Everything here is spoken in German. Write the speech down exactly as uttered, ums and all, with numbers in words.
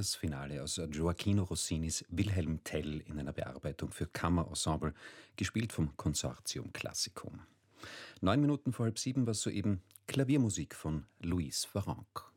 Das Finale aus Gioachino Rossinis Wilhelm Tell in einer Bearbeitung für Kammerensemble, gespielt vom Consortium Classicum. Neun Minuten vor halb sieben war soeben Klaviermusik von Luis Farrenc.